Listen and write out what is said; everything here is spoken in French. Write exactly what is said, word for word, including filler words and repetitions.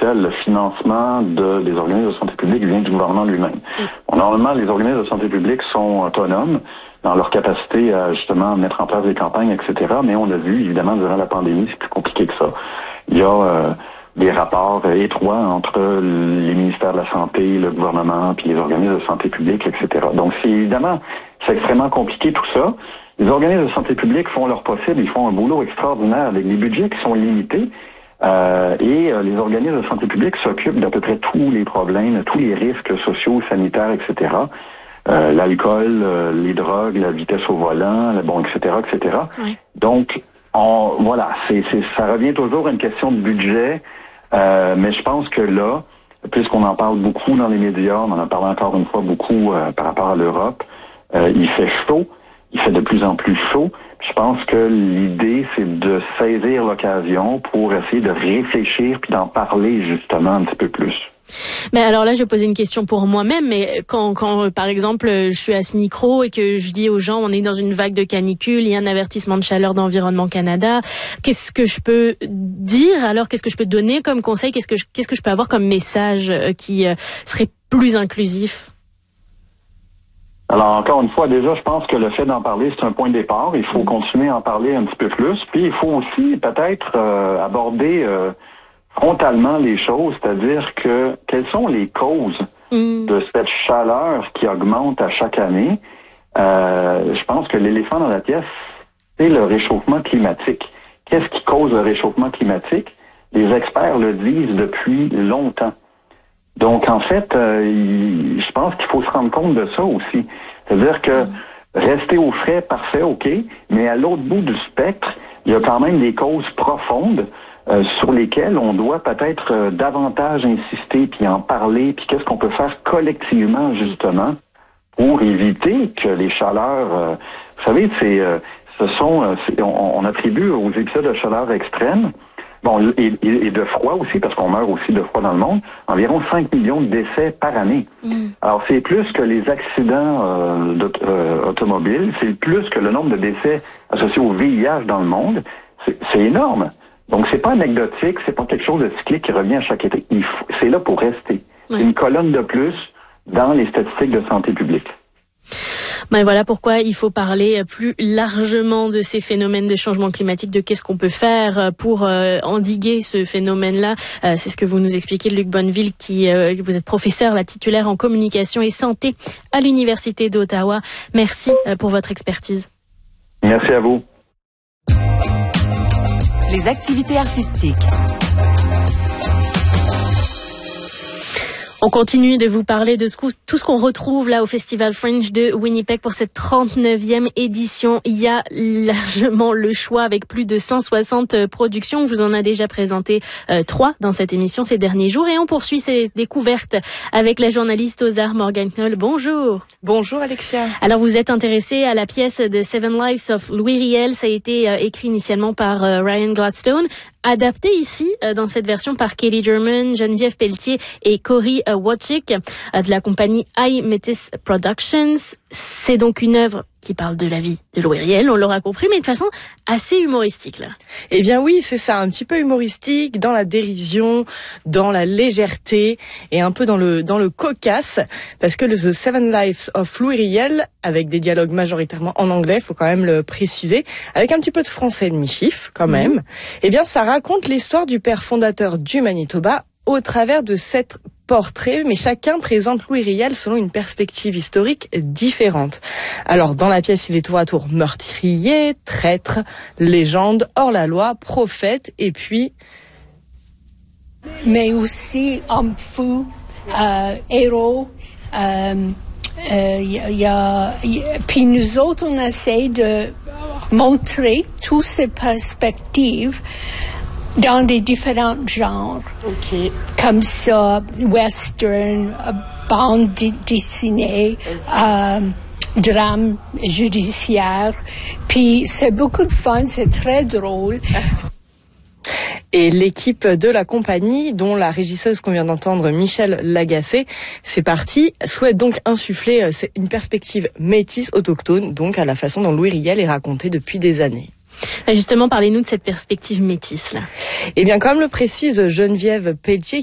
essentiel, le financement de, des organismes de santé publique vient du gouvernement lui-même. Bon, normalement, les organismes de santé publique sont autonomes dans leur capacité à justement mettre en place des campagnes, et cetera. Mais on a vu, évidemment, durant la pandémie, c'est plus compliqué que ça. Il y a euh, des rapports euh, étroits entre les ministères de la Santé, le gouvernement, puis les organismes de santé publique, et cetera. Donc, c'est évidemment, c'est extrêmement compliqué tout ça. Les organismes de santé publique font leur possible, ils font un boulot extraordinaire avec des budgets qui sont limités. Euh, et euh, les organismes de santé publique s'occupent d'à peu près tous les problèmes, tous les risques sociaux, sanitaires, et cetera. Euh, l'alcool, euh, les drogues, la vitesse au volant, le, bon, et cetera, et cetera. Oui. Donc, on, voilà, c'est, c'est, ça revient toujours à une question de budget, euh, mais je pense que là, puisqu'on en parle beaucoup dans les médias, on en a parlé encore une fois beaucoup euh, par rapport à l'Europe, euh, il fait chaud, il fait de plus en plus chaud. Je pense que l'idée, c'est de saisir l'occasion pour essayer de réfléchir puis d'en parler justement un petit peu plus. Mais alors là, je posais une question pour moi-même, mais quand, quand par exemple, je suis à ce micro et que je dis aux gens, on est dans une vague de canicule, il y a un avertissement de chaleur d'Environnement Canada, qu'est-ce que je peux dire alors? Qu'est-ce que je peux donner comme conseil? Qu'est-ce que je, qu'est-ce que je peux avoir comme message qui euh, serait plus inclusif? Alors, encore une fois, déjà, je pense que le fait d'en parler, c'est un point de départ. Il faut mmh. continuer à en parler un petit peu plus. Puis, il faut aussi peut-être euh, aborder euh, frontalement les choses, c'est-à-dire que quelles sont les causes mmh. de cette chaleur qui augmente à chaque année. Euh, je pense que l'éléphant dans la pièce, c'est le réchauffement climatique. Qu'est-ce qui cause le réchauffement climatique? Les experts le disent depuis longtemps. Donc, en fait, euh, il, je pense qu'il faut se rendre compte de ça aussi. C'est-à-dire que rester au frais, parfait, OK, mais à l'autre bout du spectre, il y a quand même des causes profondes euh, sur lesquelles on doit peut-être euh, davantage insister, puis en parler, puis qu'est-ce qu'on peut faire collectivement, justement, pour éviter que les chaleurs... Euh, vous savez, c'est, euh, ce sont, euh, c'est, on, on attribue aux épisodes de chaleur extrême, bon, et, et, et de froid aussi, parce qu'on meurt aussi de froid dans le monde, environ cinq millions de décès par année. Mm. Alors, c'est plus que les accidents euh, euh, automobiles, c'est plus que le nombre de décès associés au V I H dans le monde. C'est, c'est énorme. Donc, c'est pas anecdotique, c'est pas quelque chose de cyclique qui revient à chaque été. Il faut, c'est là pour rester. Mm. C'est une colonne de plus dans les statistiques de santé publique. Ben voilà pourquoi il faut parler plus largement de ces phénomènes de changement climatique, de qu'est-ce qu'on peut faire pour euh, endiguer ce phénomène-là. Euh, c'est ce que vous nous expliquez, Luc Bonneville, qui euh, vous êtes professeur, la titulaire en communication et santé à l'Université d'Ottawa. Merci euh, pour votre expertise. Merci à vous. Les activités artistiques. On continue de vous parler de ce coup, tout ce qu'on retrouve là au Festival Fringe de Winnipeg pour cette trente-neuvième édition. Il y a largement le choix avec plus de cent soixante productions. On vous en a déjà présenté euh, trois dans cette émission ces derniers jours et on poursuit ces découvertes avec la journaliste aux arts Morgane Knoll. Bonjour. Bonjour Alexia. Alors vous êtes intéressée à la pièce de Seven Lives of Louis Riel. Ça a été euh, écrit initialement par euh, Ryan Gladstone. Adapté ici, euh, dans cette version, par Katie German, Geneviève Pelletier et Cory euh, Wojcik euh, de la compagnie I Metis Productions. C'est donc une œuvre qui parle de la vie de Louis Riel, on l'aura compris, mais de façon assez humoristique, là. Eh bien oui, c'est ça, un petit peu humoristique, dans la dérision, dans la légèreté et un peu dans le dans le cocasse, parce que le The Seven Lives of Louis Riel, avec des dialogues majoritairement en anglais, faut quand même le préciser, avec un petit peu de français de mi-chiffre, quand même, mmh. eh bien ça raconte l'histoire du père fondateur du Manitoba au travers de cette portrait, mais chacun présente Louis Riel selon une perspective historique différente. Alors, dans la pièce, il est tour à tour meurtrier, traître, légende, hors-la-loi, prophète, et puis... Mais aussi homme fou, euh, héros, euh, euh, y a, y a, puis nous autres, on essaie de montrer toutes ces perspectives dans des différents genres. Okay. Comme ça, western, bande dessinée, okay. euh, drame judiciaire. Puis c'est beaucoup de fun, c'est très drôle. Et l'équipe de la compagnie, dont la régisseuse qu'on vient d'entendre, Michel Lagacé, fait partie, souhaite donc insuffler une perspective métisse autochtone, donc à la façon dont Louis Riel est raconté depuis des années. Justement, parlez-nous de cette perspective métisse, là. Eh bien, comme le précise Geneviève Pelletier,